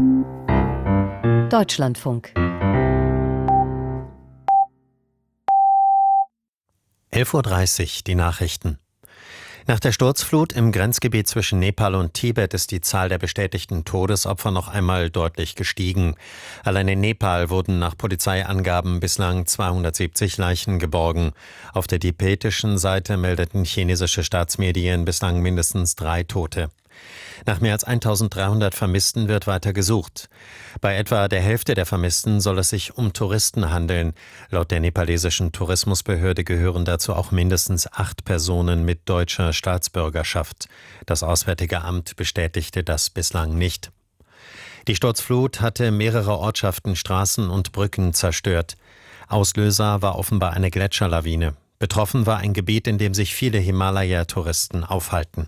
Deutschlandfunk. 11:30 Uhr, die Nachrichten. Nach der Sturzflut im Grenzgebiet zwischen Nepal und Tibet ist die Zahl der bestätigten Todesopfer noch einmal deutlich gestiegen. Allein in Nepal wurden nach Polizeiangaben bislang 270 Leichen geborgen. Auf der tibetischen Seite meldeten chinesische Staatsmedien bislang mindestens 3 Tote. Nach mehr als 1300 Vermissten wird weiter gesucht. Bei etwa der Hälfte der Vermissten soll es sich um Touristen handeln. Laut der nepalesischen Tourismusbehörde gehören dazu auch mindestens 8 Personen mit deutscher Staatsbürgerschaft. Das Auswärtige Amt bestätigte das bislang nicht. Die Sturzflut hatte mehrere Ortschaften, Straßen und Brücken zerstört. Auslöser war offenbar eine Gletscherlawine. Betroffen war ein Gebiet, in dem sich viele Himalaya-Touristen aufhalten.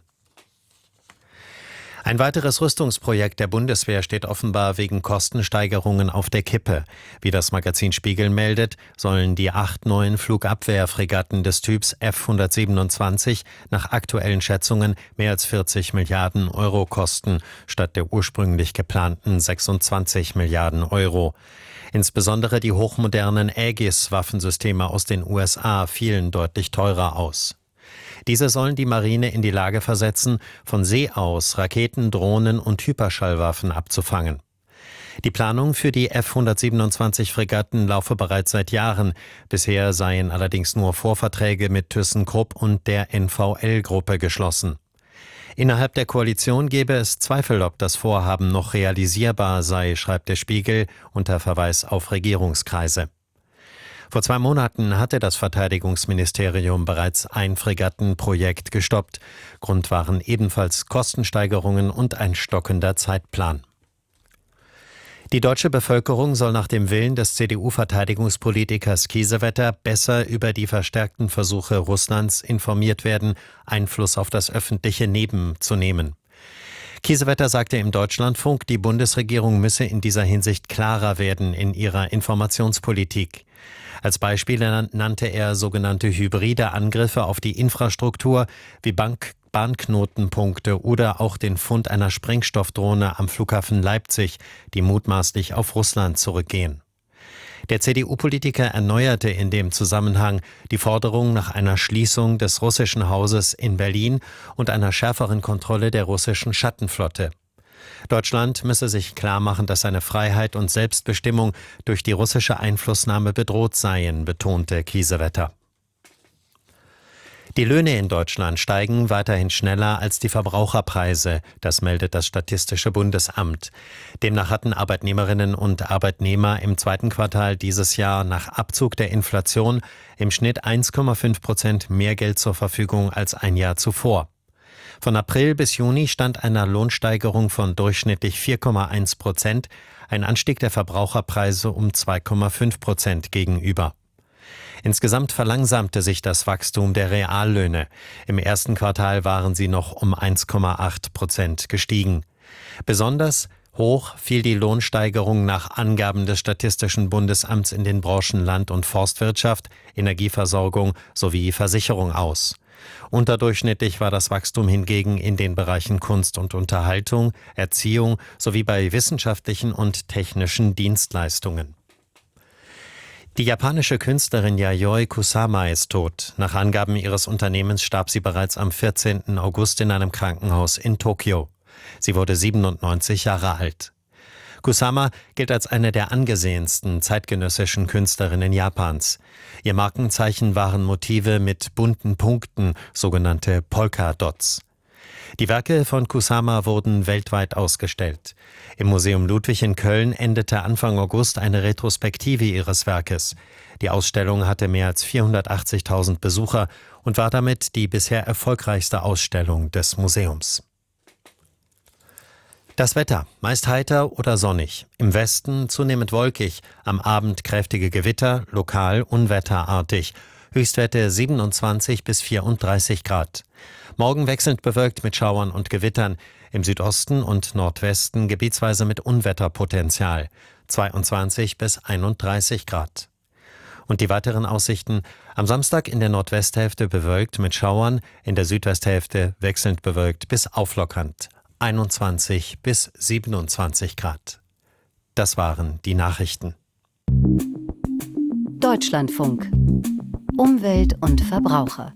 Ein weiteres Rüstungsprojekt der Bundeswehr steht offenbar wegen Kostensteigerungen auf der Kippe. Wie das Magazin Spiegel meldet, sollen die 8 neuen Flugabwehrfregatten des Typs F-127 nach aktuellen Schätzungen mehr als 40 Milliarden Euro kosten, statt der ursprünglich geplanten 26 Milliarden Euro. Insbesondere die hochmodernen Aegis-Waffensysteme aus den USA fielen deutlich teurer aus. Diese sollen die Marine in die Lage versetzen, von See aus Raketen, Drohnen und Hyperschallwaffen abzufangen. Die Planung für die F-127-Fregatten laufe bereits seit Jahren. Bisher seien allerdings nur Vorverträge mit ThyssenKrupp und der NVL-Gruppe geschlossen. Innerhalb der Koalition gebe es Zweifel, ob das Vorhaben noch realisierbar sei, schreibt der Spiegel unter Verweis auf Regierungskreise. Vor 2 Monaten hatte das Verteidigungsministerium bereits ein Fregattenprojekt gestoppt. Grund waren ebenfalls Kostensteigerungen und ein stockender Zeitplan. Die deutsche Bevölkerung soll nach dem Willen des CDU-Verteidigungspolitikers Kiesewetter besser über die verstärkten Versuche Russlands informiert werden, Einfluss auf das öffentliche Leben zu nehmen. Kiesewetter sagte im Deutschlandfunk, die Bundesregierung müsse in dieser Hinsicht klarer werden in ihrer Informationspolitik. Als Beispiele nannte er sogenannte hybride Angriffe auf die Infrastruktur wie Bahnknotenpunkte oder auch den Fund einer Sprengstoffdrohne am Flughafen Leipzig, die mutmaßlich auf Russland zurückgehen. Der CDU-Politiker erneuerte in dem Zusammenhang die Forderung nach einer Schließung des russischen Hauses in Berlin und einer schärferen Kontrolle der russischen Schattenflotte. Deutschland müsse sich klarmachen, dass seine Freiheit und Selbstbestimmung durch die russische Einflussnahme bedroht seien, betonte Kiesewetter. Die Löhne in Deutschland steigen weiterhin schneller als die Verbraucherpreise, das meldet das Statistische Bundesamt. Demnach hatten Arbeitnehmerinnen und Arbeitnehmer im 2. Quartal dieses Jahr nach Abzug der Inflation im Schnitt 1,5% mehr Geld zur Verfügung als ein Jahr zuvor. Von April bis Juni stand einer Lohnsteigerung von durchschnittlich 4,1%, ein Anstieg der Verbraucherpreise um 2,5% gegenüber. Insgesamt verlangsamte sich das Wachstum der Reallöhne. Im 1. Quartal waren sie noch um 1,8% gestiegen. Besonders hoch fiel die Lohnsteigerung nach Angaben des Statistischen Bundesamts in den Branchen Land- und Forstwirtschaft, Energieversorgung sowie Versicherung aus. Unterdurchschnittlich war das Wachstum hingegen in den Bereichen Kunst und Unterhaltung, Erziehung sowie bei wissenschaftlichen und technischen Dienstleistungen. Die japanische Künstlerin Yayoi Kusama ist tot. Nach Angaben ihres Unternehmens starb sie bereits am 14. August in einem Krankenhaus in Tokio. Sie wurde 97 Jahre alt. Kusama gilt als eine der angesehensten zeitgenössischen Künstlerinnen Japans. Ihr Markenzeichen waren Motive mit bunten Punkten, sogenannte Polka-Dots. Die Werke von Kusama wurden weltweit ausgestellt. Im Museum Ludwig in Köln endete Anfang August eine Retrospektive ihres Werkes. Die Ausstellung hatte mehr als 480.000 Besucher und war damit die bisher erfolgreichste Ausstellung des Museums. Das Wetter, meist heiter oder sonnig. Im Westen zunehmend wolkig, am Abend kräftige Gewitter, lokal unwetterartig. Höchstwerte 27 bis 34 Grad. Morgen wechselnd bewölkt mit Schauern und Gewittern. Im Südosten und Nordwesten gebietsweise mit Unwetterpotenzial. 22 bis 31 Grad. Und die weiteren Aussichten: am Samstag in der Nordwesthälfte bewölkt mit Schauern, in der Südwesthälfte wechselnd bewölkt bis auflockernd. 21 bis 27 Grad. Das waren die Nachrichten. Deutschlandfunk. Umwelt und Verbraucher.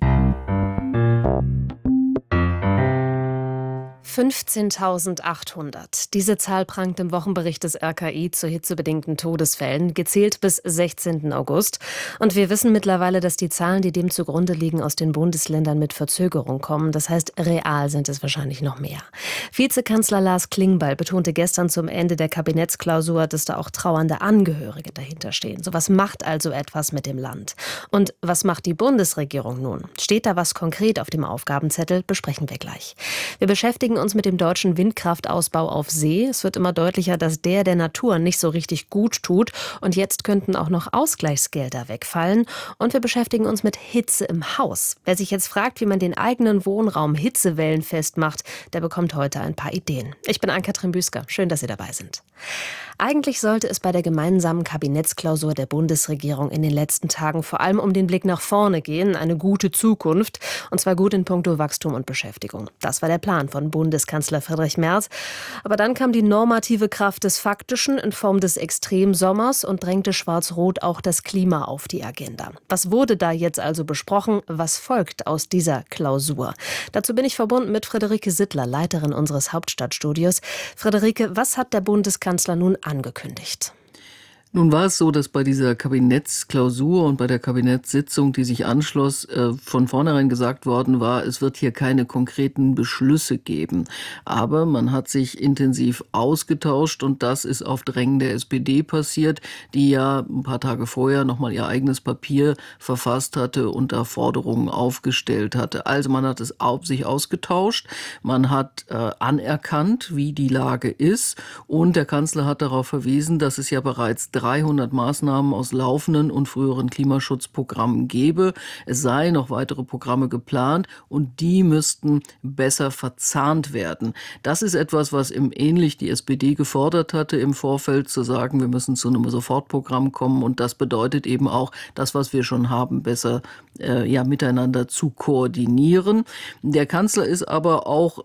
15.800. Diese Zahl prangt im Wochenbericht des RKI zu hitzebedingten Todesfällen, gezählt bis 16. August. Und wir wissen mittlerweile, dass die Zahlen, die dem zugrunde liegen, aus den Bundesländern mit Verzögerung kommen. Das heißt, real sind es wahrscheinlich noch mehr. Vizekanzler Lars Klingbeil betonte gestern zum Ende der Kabinettsklausur, dass da auch trauernde Angehörige dahinter stehen. Sowas macht also etwas mit dem Land. Und was macht die Bundesregierung nun? Steht da was konkret auf dem Aufgabenzettel? Besprechen wir gleich. Wir beschäftigen uns mit dem deutschen Windkraftausbau auf See. Es wird immer deutlicher, dass der Natur nicht so richtig gut tut. Und jetzt könnten auch noch Ausgleichsgelder wegfallen. Und wir beschäftigen uns mit Hitze im Haus. Wer sich jetzt fragt, wie man den eigenen Wohnraum hitzewellenfest macht, der bekommt heute ein paar Ideen. Ich bin Ann-Kathrin Büsker. Schön, dass Sie dabei sind. Eigentlich sollte es bei der gemeinsamen Kabinettsklausur der Bundesregierung in den letzten Tagen vor allem um den Blick nach vorne gehen, eine gute Zukunft, und zwar gut in puncto Wachstum und Beschäftigung. Das war der Plan von Bundeskanzler Friedrich Merz. Aber dann kam die normative Kraft des Faktischen in Form des Extremsommers und drängte Schwarz-Rot auch das Klima auf die Agenda. Was wurde da jetzt also besprochen? Was folgt aus dieser Klausur? Dazu bin ich verbunden mit Friederike Sittler, Leiterin unseres Hauptstadtstudios. Friederike, was hat der Bundeskanzler nun angekündigt? Nun war es so, dass bei dieser Kabinettsklausur und bei der Kabinettssitzung, die sich anschloss, von vornherein gesagt worden war, es wird hier keine konkreten Beschlüsse geben. Aber man hat sich intensiv ausgetauscht und das ist auf Drängen der SPD passiert, die ja ein paar Tage vorher nochmal ihr eigenes Papier verfasst hatte und da Forderungen aufgestellt hatte. Also man hat es sich ausgetauscht, man hat anerkannt, wie die Lage ist, und der Kanzler hat darauf verwiesen, dass es ja bereits 300 Maßnahmen aus laufenden und früheren Klimaschutzprogrammen gäbe. Es seien noch weitere Programme geplant und die müssten besser verzahnt werden. Das ist etwas, was ähnlich die SPD gefordert hatte im Vorfeld, zu sagen, wir müssen zu einem Sofortprogramm kommen, und das bedeutet eben auch, das, was wir schon haben, besser miteinander zu koordinieren. Der Kanzler ist aber auch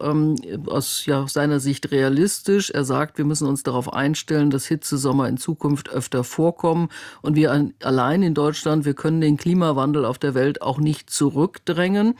aus seiner Sicht realistisch. Er sagt, wir müssen uns darauf einstellen, dass Hitzesommer in Zukunft öfter vorkommen, und wir allein in Deutschland, wir können den Klimawandel auf der Welt auch nicht zurückdrängen.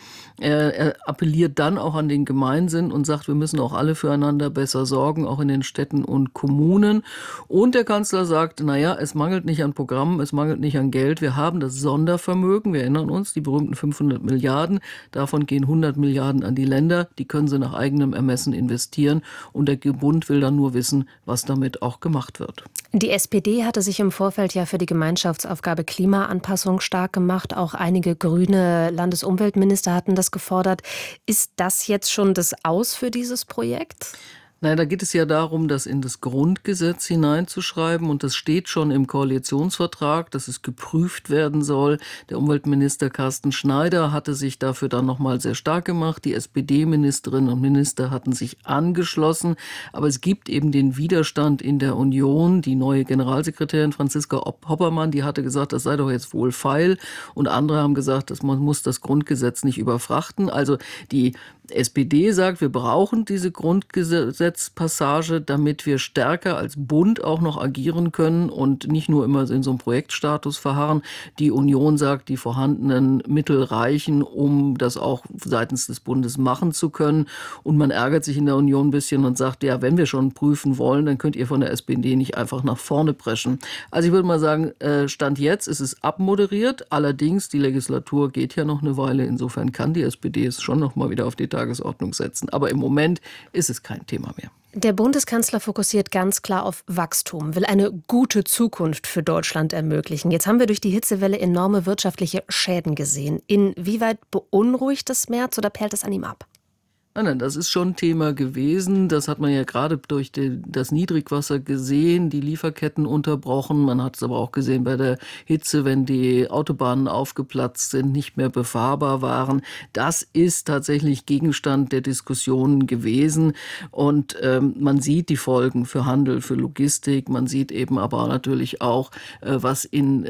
Er appelliert dann auch an den Gemeinsinn und sagt, wir müssen auch alle füreinander besser sorgen, auch in den Städten und Kommunen. Und der Kanzler sagt, es mangelt nicht an Programmen, es mangelt nicht an Geld. Wir haben das Sondervermögen, wir erinnern uns, die berühmten 500 Milliarden, davon gehen 100 Milliarden an die Länder, die können sie nach eigenem Ermessen investieren, und der Bund will dann nur wissen, was damit auch gemacht wird. Die SPD hatte sich im Vorfeld ja für die Gemeinschaftsaufgabe Klimaanpassung stark gemacht. Auch einige grüne Landesumweltminister hatten das gefordert. Ist das jetzt schon das Aus für dieses Projekt? Nein, da geht es ja darum, das in das Grundgesetz hineinzuschreiben, und das steht schon im Koalitionsvertrag, dass es geprüft werden soll. Der Umweltminister Carsten Schneider hatte sich dafür dann nochmal sehr stark gemacht. Die SPD-Ministerinnen und Minister hatten sich angeschlossen, aber es gibt eben den Widerstand in der Union. Die neue Generalsekretärin Franziska Hoppermann, die hatte gesagt, das sei doch jetzt wohlfeil, und andere haben gesagt, man muss das Grundgesetz nicht überfrachten. Also die SPD sagt, wir brauchen diese Grundgesetzpassage, damit wir stärker als Bund auch noch agieren können und nicht nur immer in so einem Projektstatus verharren. Die Union sagt, die vorhandenen Mittel reichen, um das auch seitens des Bundes machen zu können. Und man ärgert sich in der Union ein bisschen und sagt, ja, wenn wir schon prüfen wollen, dann könnt ihr von der SPD nicht einfach nach vorne preschen. Also ich würde mal sagen, Stand jetzt ist es abmoderiert. Allerdings, die Legislatur geht ja noch eine Weile. Insofern kann die SPD es schon noch mal wieder auf die Tagesordnung setzen. Aber im Moment ist es kein Thema mehr. Der Bundeskanzler fokussiert ganz klar auf Wachstum, will eine gute Zukunft für Deutschland ermöglichen. Jetzt haben wir durch die Hitzewelle enorme wirtschaftliche Schäden gesehen. Inwieweit beunruhigt das Merz oder perlt es an ihm ab? Nein, das ist schon Thema gewesen. Das hat man ja gerade durch das Niedrigwasser gesehen, die Lieferketten unterbrochen. Man hat es aber auch gesehen bei der Hitze, wenn die Autobahnen aufgeplatzt sind, nicht mehr befahrbar waren. Das ist tatsächlich Gegenstand der Diskussionen gewesen. Und man sieht die Folgen für Handel, für Logistik. Man sieht eben aber natürlich auch, was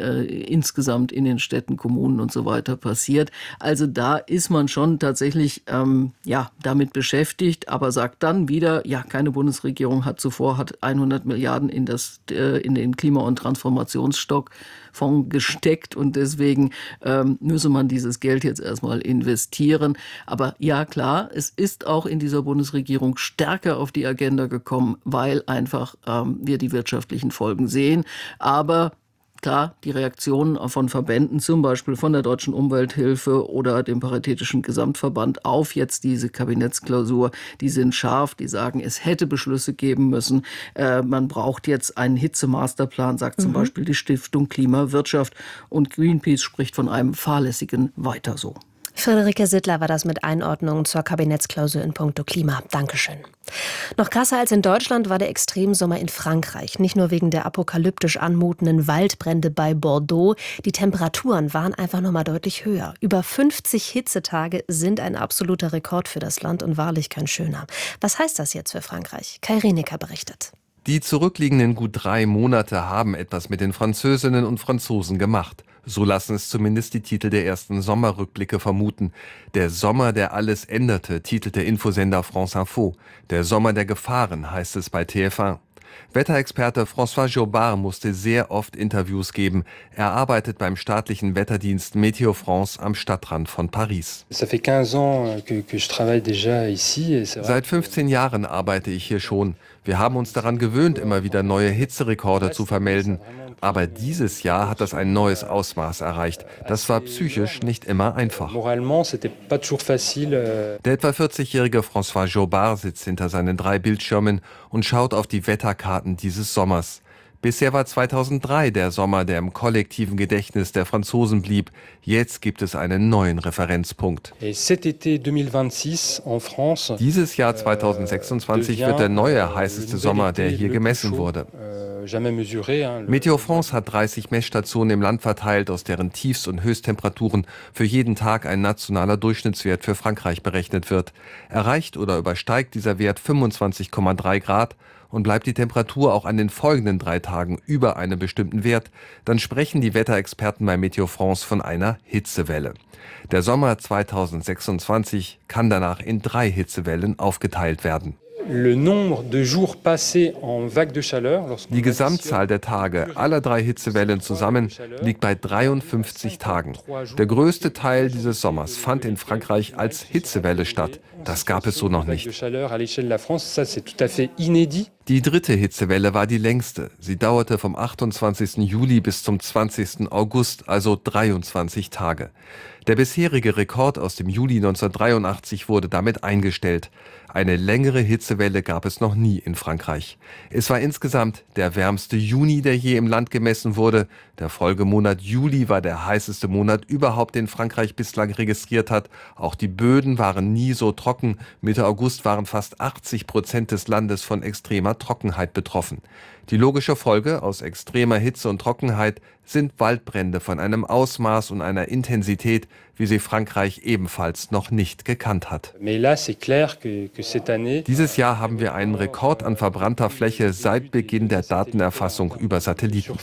insgesamt in den Städten, Kommunen und so weiter passiert. Also da ist man schon tatsächlich, da damit beschäftigt, aber sagt dann wieder, ja, keine Bundesregierung hat 100 Milliarden in den Klima- und Transformationsstockfonds gesteckt und deswegen müsse man dieses Geld jetzt erstmal investieren. Aber ja, klar, es ist auch in dieser Bundesregierung stärker auf die Agenda gekommen, weil einfach wir die wirtschaftlichen Folgen sehen. Aber klar, die Reaktionen von Verbänden, zum Beispiel von der Deutschen Umwelthilfe oder dem Paritätischen Gesamtverband auf jetzt diese Kabinettsklausur, die sind scharf, die sagen, es hätte Beschlüsse geben müssen. Man braucht jetzt einen Hitzemasterplan, sagt zum Beispiel die Stiftung Klimawirtschaft. Und Greenpeace spricht von einem fahrlässigen Weiter so. Friederike Sittler war das mit Einordnungen zur Kabinettsklausur in puncto Klima. Dankeschön. Noch krasser als in Deutschland war der Extremsommer in Frankreich. Nicht nur wegen der apokalyptisch anmutenden Waldbrände bei Bordeaux. Die Temperaturen waren einfach noch mal deutlich höher. Über 50 Hitzetage sind ein absoluter Rekord für das Land und wahrlich kein schöner. Was heißt das jetzt für Frankreich? Kai Rienecker berichtet. Die zurückliegenden gut 3 Monate haben etwas mit den Französinnen und Franzosen gemacht. So lassen es zumindest die Titel der ersten Sommerrückblicke vermuten. Der Sommer, der alles änderte, titelt der Infosender France Info. Der Sommer der Gefahren, heißt es bei TF1. Wetterexperte François Jobard musste sehr oft Interviews geben. Er arbeitet beim staatlichen Wetterdienst Météo France am Stadtrand von Paris. Seit 15 Jahren arbeite ich hier schon. Wir haben uns daran gewöhnt, immer wieder neue Hitzerekorde zu vermelden. Aber dieses Jahr hat das ein neues Ausmaß erreicht. Das war psychisch nicht immer einfach. Der etwa 40-jährige François Jobard sitzt hinter seinen 3 Bildschirmen und schaut auf die Wetterkarten dieses Sommers. Bisher war 2003 der Sommer, der im kollektiven Gedächtnis der Franzosen blieb. Jetzt gibt es einen neuen Referenzpunkt. Dieses Jahr 2026 wird der neue heißeste Sommer, der hier gemessen wurde. Météo France hat 30 Messstationen im Land verteilt, aus deren Tiefst- und Höchsttemperaturen für jeden Tag ein nationaler Durchschnittswert für Frankreich berechnet wird. Erreicht oder übersteigt dieser Wert 25,3 Grad, und bleibt die Temperatur auch an den folgenden 3 Tagen über einem bestimmten Wert, dann sprechen die Wetterexperten bei Météo France von einer Hitzewelle. Der Sommer 2026 kann danach in 3 Hitzewellen aufgeteilt werden. Die Gesamtzahl der Tage aller 3 Hitzewellen zusammen liegt bei 53 Tagen. Der größte Teil dieses Sommers fand in Frankreich als Hitzewelle statt. Das gab es so noch nicht. Die 3. Hitzewelle war die längste. Sie dauerte vom 28. Juli bis zum 20. August, also 23 Tage. Der bisherige Rekord aus dem Juli 1983 wurde damit eingestellt. Eine längere Hitzewelle gab es noch nie in Frankreich. Es war insgesamt der wärmste Juni, der je im Land gemessen wurde. Der Folgemonat Juli war der heißeste Monat überhaupt, den Frankreich bislang registriert hat. Auch die Böden waren nie so trocken. Mitte August waren fast 80% des Landes von extremer Trockenheit betroffen. Die logische Folge aus extremer Hitze und Trockenheit sind Waldbrände von einem Ausmaß und einer Intensität, wie sie Frankreich ebenfalls noch nicht gekannt hat. Dieses Jahr haben wir einen Rekord an verbrannter Fläche seit Beginn der Datenerfassung über Satelliten.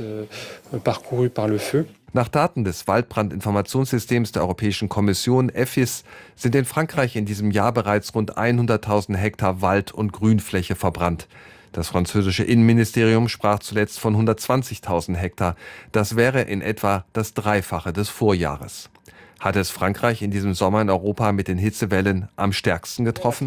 Nach Daten des Waldbrandinformationssystems der Europäischen Kommission EFIS sind in Frankreich in diesem Jahr bereits rund 100.000 Hektar Wald- und Grünfläche verbrannt. Das französische Innenministerium sprach zuletzt von 120.000 Hektar. Das wäre in etwa das Dreifache des Vorjahres. Hat es Frankreich in diesem Sommer in Europa mit den Hitzewellen am stärksten getroffen?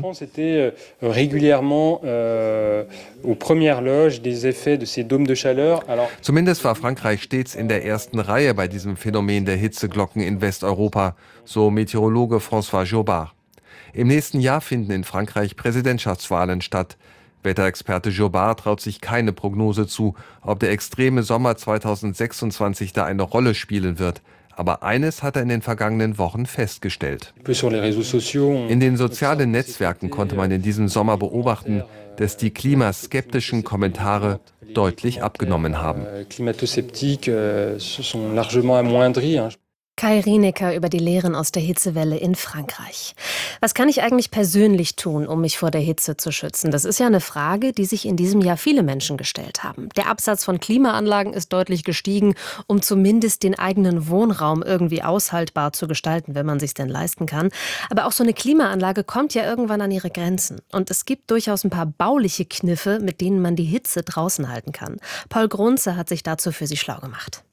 Zumindest war Frankreich stets in der ersten Reihe bei diesem Phänomen der Hitzeglocken in Westeuropa, so Meteorologe François Jobard. Im nächsten Jahr finden in Frankreich Präsidentschaftswahlen statt. Wetterexperte Jobard traut sich keine Prognose zu, ob der extreme Sommer 2026 da eine Rolle spielen wird. Aber eines hat er in den vergangenen Wochen festgestellt. In den sozialen Netzwerken konnte man in diesem Sommer beobachten, dass die klimaskeptischen Kommentare deutlich abgenommen haben. Kai Rienecker über die Lehren aus der Hitzewelle in Frankreich. Was kann ich eigentlich persönlich tun, um mich vor der Hitze zu schützen? Das ist ja eine Frage, die sich in diesem Jahr viele Menschen gestellt haben. Der Absatz von Klimaanlagen ist deutlich gestiegen, um zumindest den eigenen Wohnraum irgendwie aushaltbar zu gestalten, wenn man sich denn leisten kann. Aber auch so eine Klimaanlage kommt ja irgendwann an ihre Grenzen. Und es gibt durchaus ein paar bauliche Kniffe, mit denen man die Hitze draußen halten kann. Paul Grunze hat sich dazu für Sie schlau gemacht.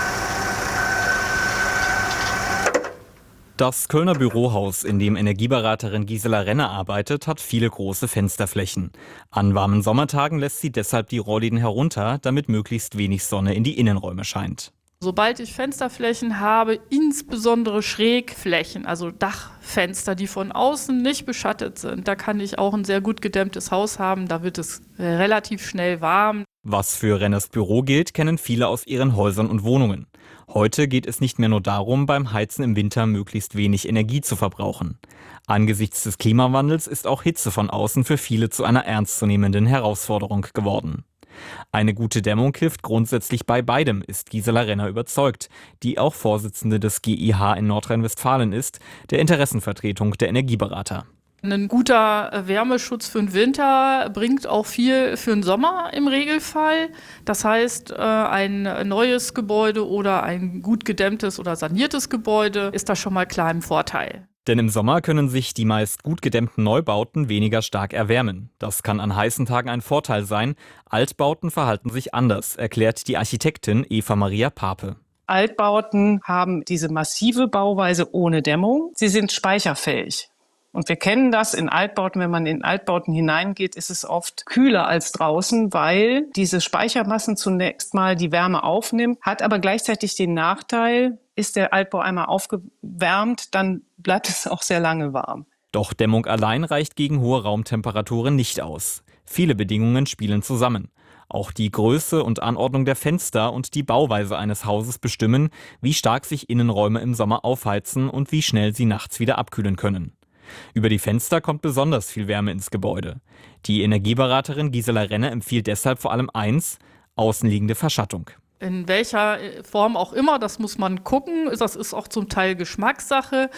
Das Kölner Bürohaus, in dem Energieberaterin Gisela Renner arbeitet, hat viele große Fensterflächen. An warmen Sommertagen lässt sie deshalb die Rollläden herunter, damit möglichst wenig Sonne in die Innenräume scheint. Sobald ich Fensterflächen habe, insbesondere Schrägflächen, also Dachfenster, die von außen nicht beschattet sind, da kann ich auch ein sehr gut gedämmtes Haus haben, da wird es relativ schnell warm. Was für Renners Büro gilt, kennen viele aus ihren Häusern und Wohnungen. Heute geht es nicht mehr nur darum, beim Heizen im Winter möglichst wenig Energie zu verbrauchen. Angesichts des Klimawandels ist auch Hitze von außen für viele zu einer ernstzunehmenden Herausforderung geworden. Eine gute Dämmung hilft grundsätzlich bei beidem, ist Gisela Renner überzeugt, die auch Vorsitzende des GIH in Nordrhein-Westfalen ist, der Interessenvertretung der Energieberater. Ein guter Wärmeschutz für den Winter bringt auch viel für den Sommer im Regelfall. Das heißt, ein neues Gebäude oder ein gut gedämmtes oder saniertes Gebäude ist da schon mal klar im Vorteil. Denn im Sommer können sich die meist gut gedämmten Neubauten weniger stark erwärmen. Das kann an heißen Tagen ein Vorteil sein. Altbauten verhalten sich anders, erklärt die Architektin Eva Maria Pape. Altbauten haben diese massive Bauweise ohne Dämmung. Sie sind speicherfähig. Und wir kennen das in Altbauten, wenn man in Altbauten hineingeht, ist es oft kühler als draußen, weil diese Speichermassen zunächst mal die Wärme aufnimmt, hat aber gleichzeitig den Nachteil, ist der Altbau einmal aufgewärmt, dann bleibt es auch sehr lange warm. Doch Dämmung allein reicht gegen hohe Raumtemperaturen nicht aus. Viele Bedingungen spielen zusammen. Auch die Größe und Anordnung der Fenster und die Bauweise eines Hauses bestimmen, wie stark sich Innenräume im Sommer aufheizen und wie schnell sie nachts wieder abkühlen können. Über die Fenster kommt besonders viel Wärme ins Gebäude. Die Energieberaterin Gisela Renner empfiehlt deshalb vor allem eins: außenliegende Verschattung. In welcher Form auch immer, das muss man gucken. Das ist auch zum Teil Geschmackssache.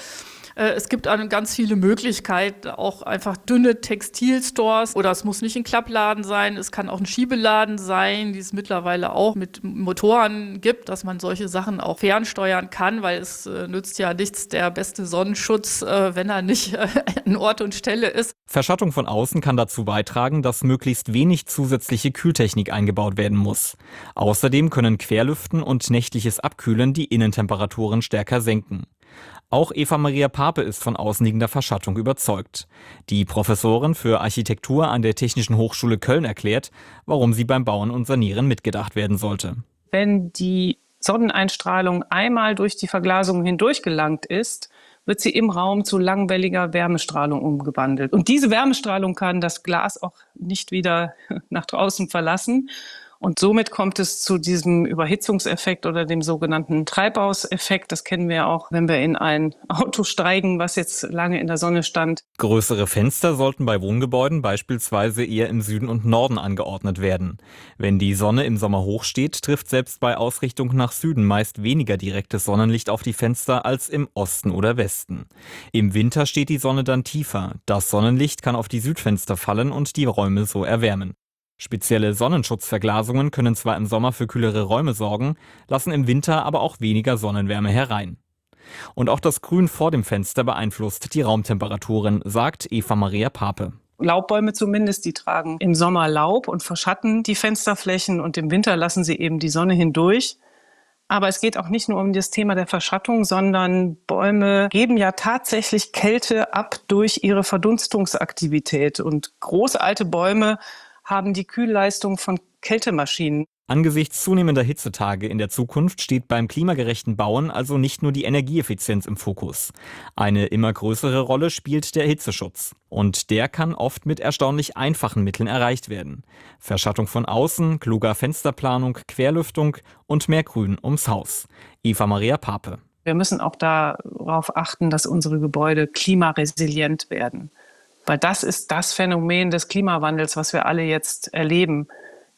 Es gibt ganz viele Möglichkeiten, auch einfach dünne Textilstores, oder es muss nicht ein Klappladen sein, es kann auch ein Schiebeladen sein, die es mittlerweile auch mit Motoren gibt, dass man solche Sachen auch fernsteuern kann, weil es nützt ja nichts der beste Sonnenschutz, wenn er nicht an Ort und Stelle ist. Verschattung von außen kann dazu beitragen, dass möglichst wenig zusätzliche Kühltechnik eingebaut werden muss. Außerdem können Querlüften und nächtliches Abkühlen die Innentemperaturen stärker senken. Auch Eva Maria Pape ist von außenliegender Verschattung überzeugt. Die Professorin für Architektur an der Technischen Hochschule Köln erklärt, warum sie beim Bauen und Sanieren mitgedacht werden sollte. Wenn die Sonneneinstrahlung einmal durch die Verglasung hindurch gelangt ist, wird sie im Raum zu langwelliger Wärmestrahlung umgewandelt. Und diese Wärmestrahlung kann das Glas auch nicht wieder nach draußen verlassen. Und somit kommt es zu diesem Überhitzungseffekt oder dem sogenannten Treibhauseffekt. Das kennen wir auch, wenn wir in ein Auto steigen, was jetzt lange in der Sonne stand. Größere Fenster sollten bei Wohngebäuden beispielsweise eher im Süden und Norden angeordnet werden. Wenn die Sonne im Sommer hoch steht, trifft selbst bei Ausrichtung nach Süden meist weniger direktes Sonnenlicht auf die Fenster als im Osten oder Westen. Im Winter steht die Sonne dann tiefer. Das Sonnenlicht kann auf die Südfenster fallen und die Räume so erwärmen. Spezielle Sonnenschutzverglasungen können zwar im Sommer für kühlere Räume sorgen, lassen im Winter aber auch weniger Sonnenwärme herein. Und auch das Grün vor dem Fenster beeinflusst die Raumtemperaturen, sagt Eva Maria Pape. Laubbäume zumindest, die tragen im Sommer Laub und verschatten die Fensterflächen und im Winter lassen sie eben die Sonne hindurch. Aber es geht auch nicht nur um das Thema der Verschattung, sondern Bäume geben ja tatsächlich Kälte ab durch ihre Verdunstungsaktivität. Und große alte Bäume haben die Kühlleistung von Kältemaschinen. Angesichts zunehmender Hitzetage in der Zukunft steht beim klimagerechten Bauen also nicht nur die Energieeffizienz im Fokus. Eine immer größere Rolle spielt der Hitzeschutz. Und der kann oft mit erstaunlich einfachen Mitteln erreicht werden. Verschattung von außen, kluger Fensterplanung, Querlüftung und mehr Grün ums Haus. Eva Maria Pape. Wir müssen auch darauf achten, dass unsere Gebäude klimaresilient werden. Weil das ist das Phänomen des Klimawandels, was wir alle jetzt erleben.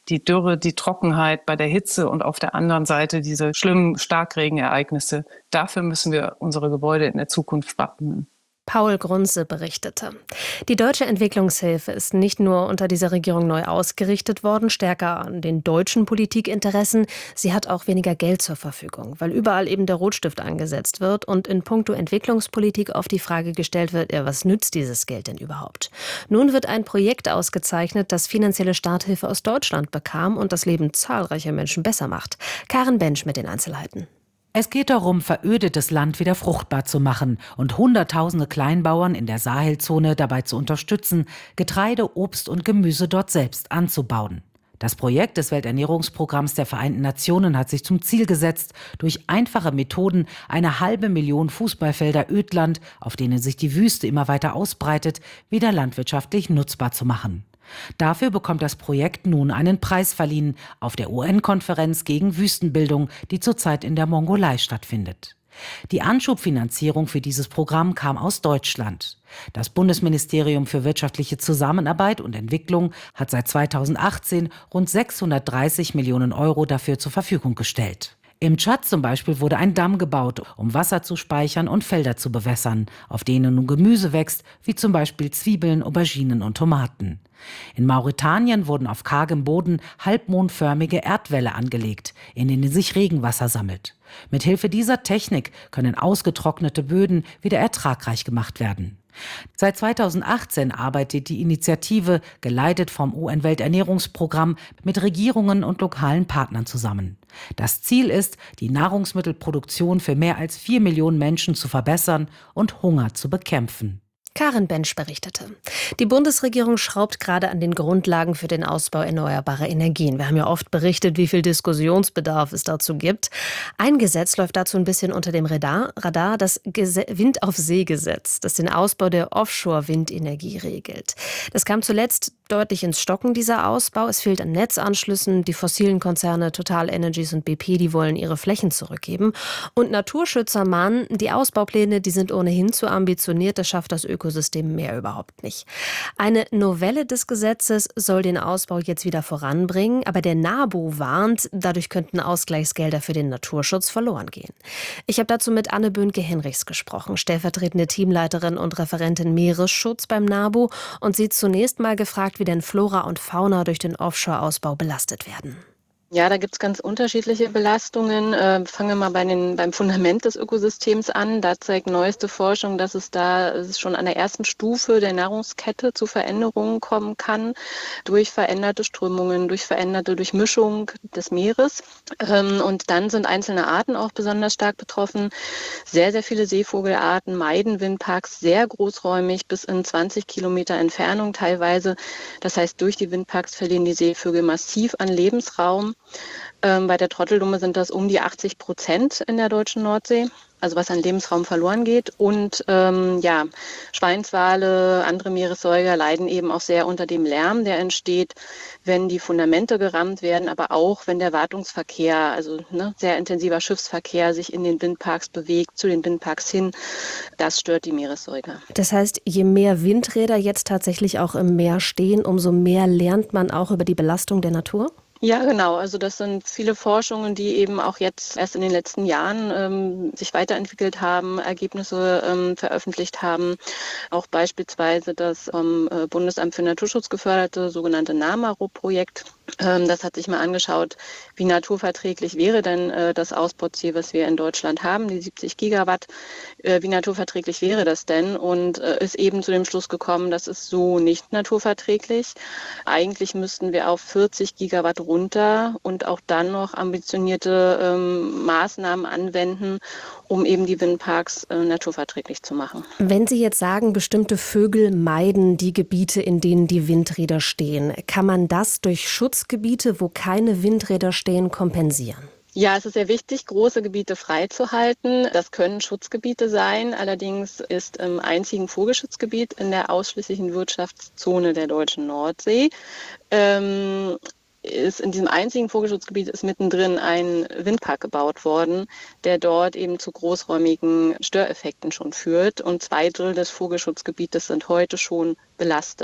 die Dürre, die Trockenheit bei der Hitze und auf der anderen Seite diese schlimmen Starkregenereignisse. Dafür müssen wir unsere Gebäude in der Zukunft wappnen. Paul Grunze berichtete. Die deutsche Entwicklungshilfe ist nicht nur unter dieser Regierung neu ausgerichtet worden, stärker an den deutschen Politikinteressen, sie hat auch weniger Geld zur Verfügung, weil überall eben der Rotstift angesetzt wird und in puncto Entwicklungspolitik oft die Frage gestellt wird, was nützt dieses Geld denn überhaupt? Nun wird ein Projekt ausgezeichnet, das finanzielle Starthilfe aus Deutschland bekam und das Leben zahlreicher Menschen besser macht. Karen Bensch mit den Einzelheiten. Es geht darum, verödetes Land wieder fruchtbar zu machen und Hunderttausende Kleinbauern in der Sahelzone dabei zu unterstützen, Getreide, Obst und Gemüse dort selbst anzubauen. Das Projekt des Welternährungsprogramms der Vereinten Nationen hat sich zum Ziel gesetzt, durch einfache Methoden 500.000 Fußballfelder Ödland, auf denen sich die Wüste immer weiter ausbreitet, wieder landwirtschaftlich nutzbar zu machen. Dafür bekommt das Projekt nun einen Preis verliehen auf der UN-Konferenz gegen Wüstenbildung, die zurzeit in der Mongolei stattfindet. Die Anschubfinanzierung für dieses Programm kam aus Deutschland. Das Bundesministerium für wirtschaftliche Zusammenarbeit und Entwicklung hat seit 2018 rund 630 Millionen Euro dafür zur Verfügung gestellt. Im Tschad zum Beispiel wurde ein Damm gebaut, um Wasser zu speichern und Felder zu bewässern, auf denen nun Gemüse wächst, wie zum Beispiel Zwiebeln, Auberginen und Tomaten. In Mauretanien wurden auf kargem Boden halbmondförmige Erdwälle angelegt, in denen sich Regenwasser sammelt. Mithilfe dieser Technik können ausgetrocknete Böden wieder ertragreich gemacht werden. Seit 2018 arbeitet die Initiative, geleitet vom UN-Welternährungsprogramm, mit Regierungen und lokalen Partnern zusammen. Das Ziel ist, die Nahrungsmittelproduktion für mehr als 4 Millionen Menschen zu verbessern und Hunger zu bekämpfen. Karen Bensch berichtete. Die Bundesregierung schraubt gerade an den Grundlagen für den Ausbau erneuerbarer Energien. Wir haben ja oft berichtet, wie viel Diskussionsbedarf es dazu gibt. Ein Gesetz läuft dazu ein bisschen unter dem Radar, das Wind-auf-See-Gesetz, das den Ausbau der Offshore-Windenergie regelt. Das kam zuletzt deutlich ins Stocken, dieser Ausbau. Es fehlt an Netzanschlüssen. Die fossilen Konzerne TotalEnergies und BP, die wollen ihre Flächen zurückgeben. Und Naturschützer mahnen, die Ausbaupläne, die sind ohnehin zu ambitioniert. Das schafft das Ökosystem mehr überhaupt nicht. Eine Novelle des Gesetzes soll den Ausbau jetzt wieder voranbringen. Aber der NABU warnt, dadurch könnten Ausgleichsgelder für den Naturschutz verloren gehen. Ich habe dazu mit Anne Böhnke-Henrichs gesprochen, stellvertretende Teamleiterin und Referentin Meeresschutz beim NABU. Und sie zunächst mal gefragt, wie denn Flora und Fauna durch den Offshore-Ausbau belastet werden. Ja, da gibt's ganz unterschiedliche Belastungen. Fangen wir mal beim Fundament des Ökosystems an. Da zeigt neueste Forschung, dass es schon an der ersten Stufe der Nahrungskette zu Veränderungen kommen kann, durch veränderte Strömungen, durch veränderte Durchmischung des Meeres. Und dann sind einzelne Arten auch besonders stark betroffen. Sehr, sehr viele Seevogelarten meiden Windparks sehr großräumig, bis in 20 Kilometer Entfernung teilweise. Das heißt, durch die Windparks verlieren die Seevögel massiv an Lebensraum. Bei der Trotteldumme sind das um die 80% in der deutschen Nordsee, also was an Lebensraum verloren geht. Und Schweinswale, andere Meeressäuger leiden eben auch sehr unter dem Lärm, der entsteht, wenn die Fundamente gerammt werden, aber auch wenn der Wartungsverkehr, also sehr intensiver Schiffsverkehr sich in den Windparks bewegt, zu den Windparks hin. Das stört die Meeressäuger. Das heißt, je mehr Windräder jetzt tatsächlich auch im Meer stehen, umso mehr lernt man auch über die Belastung der Natur? Ja, genau. Also das sind viele Forschungen, die eben auch jetzt erst in den letzten Jahren sich weiterentwickelt haben, Ergebnisse veröffentlicht haben. Auch beispielsweise das vom Bundesamt für Naturschutz geförderte sogenannte NAMARO-Projekt. Das hat sich mal angeschaut, wie naturverträglich wäre denn das Ausbauziel, was wir in Deutschland haben, die 70 Gigawatt. Wie naturverträglich wäre das denn? Und ist eben zu dem Schluss gekommen, das ist so nicht naturverträglich. Eigentlich müssten wir auf 40 Gigawatt runter und auch dann noch ambitionierte Maßnahmen anwenden, um eben die Windparks naturverträglich zu machen. Wenn Sie jetzt sagen, bestimmte Vögel meiden die Gebiete, in denen die Windräder stehen, kann man das durch Schutzgebiete, wo keine Windräder stehen, kompensieren? Ja, es ist sehr wichtig, große Gebiete freizuhalten. Das können Schutzgebiete sein. Allerdings ist im einzigen Vogelschutzgebiet in der ausschließlichen Wirtschaftszone der deutschen Nordsee in diesem einzigen Vogelschutzgebiet ist mittendrin ein Windpark gebaut worden, der dort eben zu großräumigen Störeffekten schon führt. Und 2/3 des Vogelschutzgebietes sind heute schon belastet.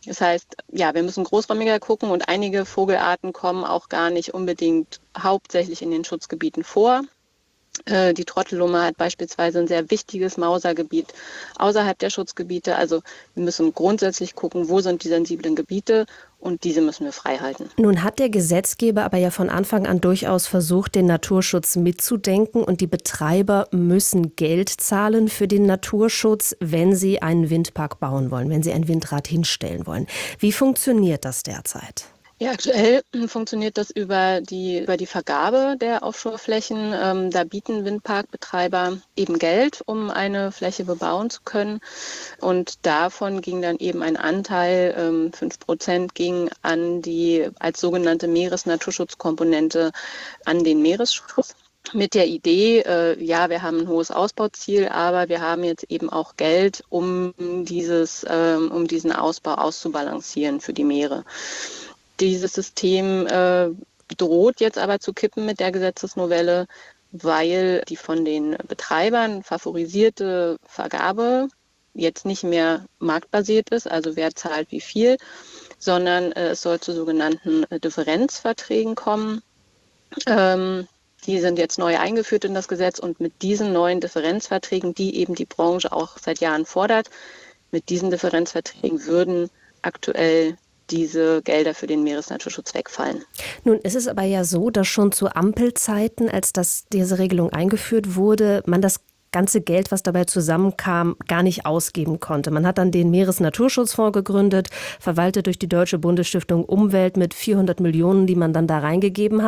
Das heißt, ja, wir müssen großräumiger gucken und einige Vogelarten kommen auch gar nicht unbedingt hauptsächlich in den Schutzgebieten vor. Die Trottellumme hat beispielsweise ein sehr wichtiges Mausergebiet außerhalb der Schutzgebiete. Also wir müssen grundsätzlich gucken, wo sind die sensiblen Gebiete und diese müssen wir frei halten. Nun hat der Gesetzgeber aber ja von Anfang an durchaus versucht, den Naturschutz mitzudenken und die Betreiber müssen Geld zahlen für den Naturschutz, wenn sie einen Windpark bauen wollen, wenn sie ein Windrad hinstellen wollen. Wie funktioniert das derzeit? Ja, aktuell funktioniert das über die Vergabe der Offshore-Flächen. Da bieten Windparkbetreiber eben Geld, um eine Fläche bebauen zu können. Und davon ging dann eben ein Anteil, 5% ging an die als sogenannte Meeresnaturschutzkomponente an den Meeresschutz. Mit der Idee, ja, wir haben ein hohes Ausbauziel, aber wir haben jetzt eben auch Geld, um diesen Ausbau auszubalancieren für die Meere. Dieses System droht jetzt aber zu kippen mit der Gesetzesnovelle, weil die von den Betreibern favorisierte Vergabe jetzt nicht mehr marktbasiert ist, also wer zahlt wie viel, sondern es soll zu sogenannten Differenzverträgen kommen. Die sind jetzt neu eingeführt in das Gesetz und mit diesen neuen Differenzverträgen, die eben die Branche auch seit Jahren fordert, mit diesen Differenzverträgen würden aktuell diese Gelder für den Meeresnaturschutz wegfallen. Nun ist es aber ja so, dass schon zu Ampelzeiten, als diese Regelung eingeführt wurde, man das ganze Geld, was dabei zusammenkam, gar nicht ausgeben konnte. Man hat dann den Meeresnaturschutzfonds gegründet, verwaltet durch die Deutsche Bundesstiftung Umwelt mit 400 Millionen, die man dann da reingegeben hat.